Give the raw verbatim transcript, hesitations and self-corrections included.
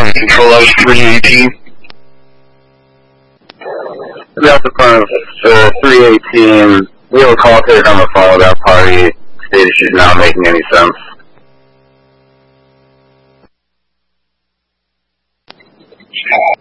Department of Control, that was three eighteen. That's the front of uh, three eighteen. We have a call taker on the phone with that party. Stated she's not making any sense.